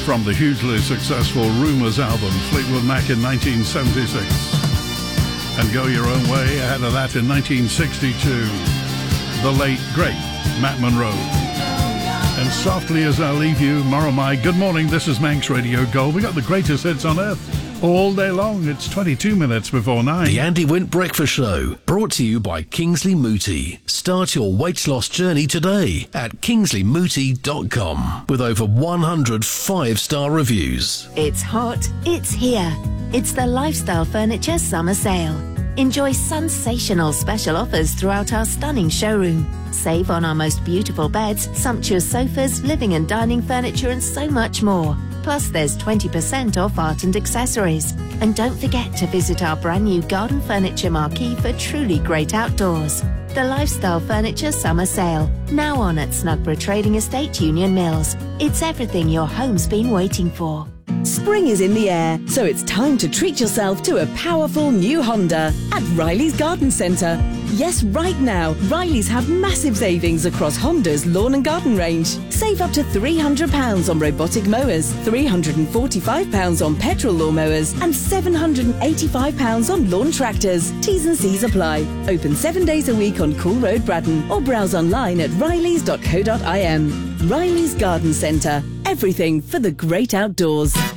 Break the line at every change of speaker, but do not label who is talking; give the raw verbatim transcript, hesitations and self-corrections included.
from the hugely successful Rumours album, Fleetwood Mac in nineteen seventy-six. And Go Your Own Way ahead of that in nineteen sixty-two. The late, great Matt Monro. And Softly As I Leave You, Moromai. Good morning, this is Manx Radio Gold. We got the greatest hits on earth all day long. It's twenty-two minutes before nine.
The Andy Wint Breakfast Show, brought to you by Kingsley Mooti. Start your weight loss journey today at kingsley mooti dot com with over one hundred five-star reviews.
It's hot, it's here. It's the Lifestyle Furniture Summer Sale. Enjoy sensational special offers throughout our stunning showroom. Save on our most beautiful beds, sumptuous sofas, living and dining furniture and so much more. Plus there's twenty percent off art and accessories. And don't forget to visit our brand new garden furniture marquee for truly great outdoors. The Lifestyle Furniture Summer Sale, now on at Snugborough Trading Estate, Union Mills. It's everything your home's been waiting for.
Spring is in the air, so it's time to treat yourself to a powerful new Honda at Riley's Garden Centre. Yes, right now, Riley's have massive savings across Honda's lawn and garden range. Save up to three hundred pounds on robotic mowers, three hundred forty-five pounds on petrol lawnmowers, and seven hundred eighty-five pounds on lawn tractors. T's and C's apply. Open seven days a week on Cool Road, Braddon, or browse online at rileys dot co dot I M. Riley's Garden Centre. Everything for the great outdoors.